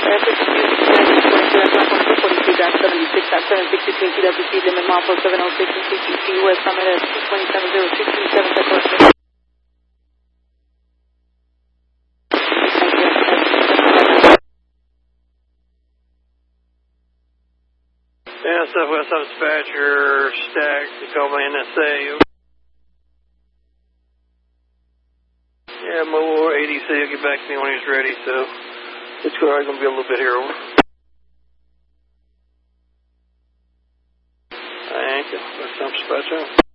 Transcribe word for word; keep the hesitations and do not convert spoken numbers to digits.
seventy-six at seven sixty between T W C limit mile four seven oh six and C T C West Summit at two twenty-seven oh six seven seven. Yeah, Southwest Dispatcher, Stack, Tacoma N S A. Yeah, Mobile A D C will get back to me when he's ready, so it's going to be a little bit here over. Thank you. That's some dispatcher.